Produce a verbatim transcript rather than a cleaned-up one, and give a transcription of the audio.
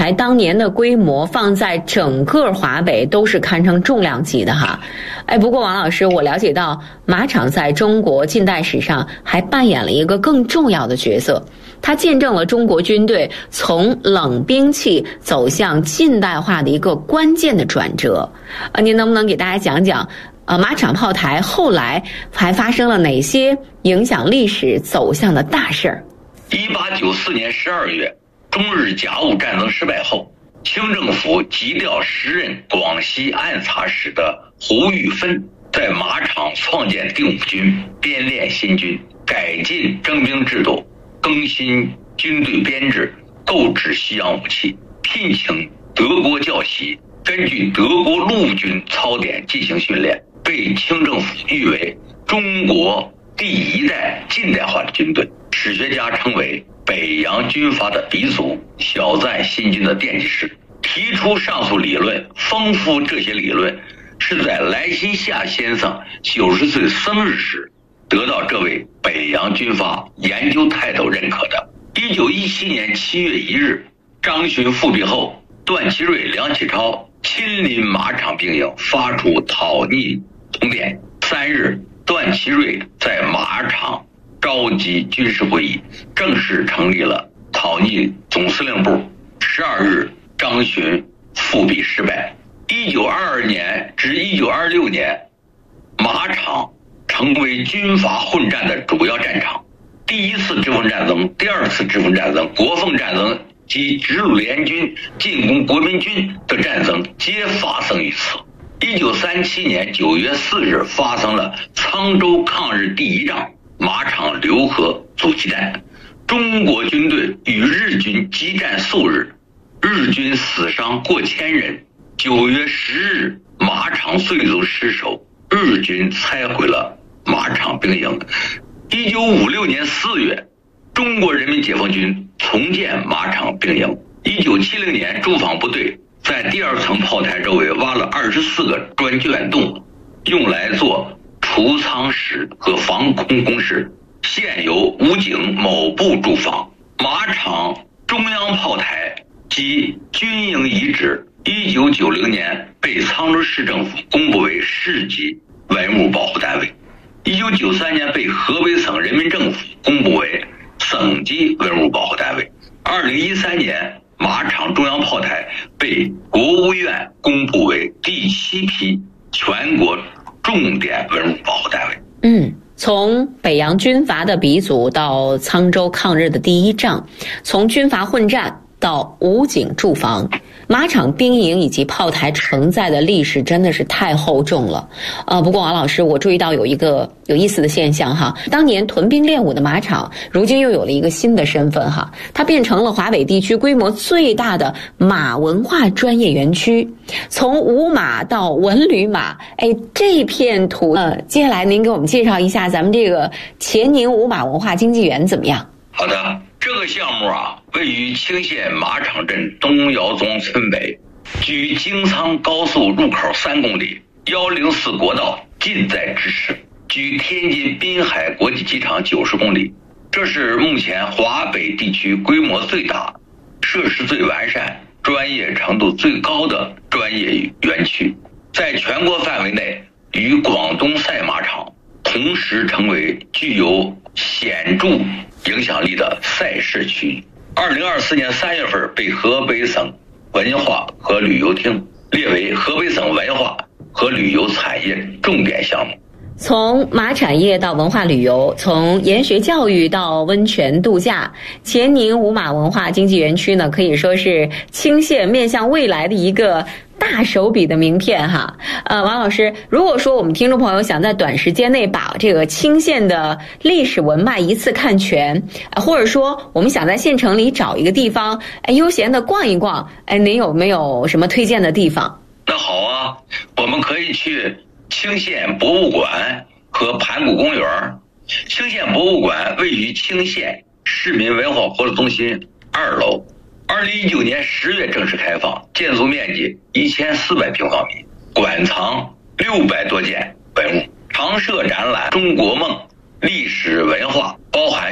台当年的规模放在整个华北都是堪称重量级的哈。哎，不过王老师，我了解到马场在中国近代史上还扮演了一个更重要的角色，它见证了中国军队从冷兵器走向近代化的一个关键的转折。呃，您能不能给大家讲讲，呃，马场炮台后来还发生了哪些影响历史走向的大事儿？ 一八九四年十二月，中日甲午战争失败后，清政府急调时任广西按察使的胡玉芬，在马场创建第五军，编练新军，改进征兵制度，更新军队编制，购置西洋武器，聘请德国教习，根据德国陆军操典进行训练，被清政府誉为中国第一代近代化的军队。史学家称为北洋军阀的鼻祖，小赞新军的奠基师。提出上述理论，丰富这些理论，是在莱辛夏先生九十岁生日时得到这位北洋军阀研究泰斗认可的。一九一七年七月一日，张勋复辟后，段祺瑞、梁启超亲临马场兵营，发出讨逆通电。三日，段祺瑞在马场召集军事会议，正式成立了讨逆总司令部。十二日，张勋复辟失败。一九二二年至一九二六年，马场成为军阀混战的主要战场。第一次直奉战争、第二次直奉战争、国奉战争及直鲁联军进攻国民军的战争皆发生于此。一九三七年九月四日发生了沧州抗日第一仗，马场刘河阻击战，中国军队与日军激战数日，日军死伤过千人。九月十日，马场最终失守，日军拆毁了马场兵营。一九五六年四月，中国人民解放军重建马场兵营。一九七零年，驻防部队在第二层炮台周围挖了二十四个砖卷洞，用来做储藏室和防空工事，现由武警某部驻防。马场中央炮台及军营遗址，一九九零年被沧州市政府公布为市级文物保护单位，一九九三年被河北省人民政府公布为省级文物保护单位。二零一三年，马场中央炮台被国务院公布为第七批全国重点文物保护单位。 嗯，从北洋军阀的鼻祖到沧州抗日的第一仗，从军阀混战到武警驻防，马场兵营以及炮台承载的历史真的是太厚重了。呃，不过王老师，我注意到有一个有意思的现象哈，当年屯兵练武的马场，如今又有了一个新的身份哈，它变成了华北地区规模最大的马文化专业园区。从武马到文旅马，哎，这片土，呃，接下来您给我们介绍一下咱们这个乾宁武马文化经济园怎么样？ 好的。这个项目啊，位于清县马场镇东窑庄村北，距京沧高速入口三公里，一零四国道近在咫尺，距天津滨海国际机场九十公里。这是目前华北地区规模最大、设施最完善、专业程度最高的专业园区，在全国范围内与广东赛马场同时成为具有显著影响力的赛事区域。二零二四年三月份被河北省文化和旅游厅列为河北省文化和旅游产业重点项目。 从马产业到文化旅游，从研学教育到温泉度假，乾宁武马文化经济园区呢，可以说是清县面向未来的一个大手笔的名片哈。呃，王老师，如果说我们听众朋友想在短时间内把这个清县的历史文脉一次看全，呃、或者说我们想在县城里找一个地方，哎，悠闲的逛一逛，哎，您有没有什么推荐的地方？ 那好啊，我们可以去清县博物馆和盘古公园。清县博物馆位于清县市民文化活动中心二楼，二零一九年十月正式开放，建筑面积一千四百平方米，馆藏六百多件文物，常设展览中国梦、历史文化，包含